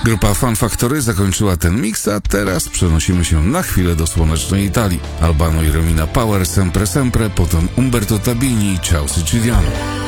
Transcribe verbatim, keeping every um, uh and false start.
Grupa Fun Factory zakończyła ten miks, a teraz przenosimy się na chwilę do słonecznej Italii. Albano i Romina Power, Sempre Sempre, potem Umberto Tabini i Ciao Siciliano.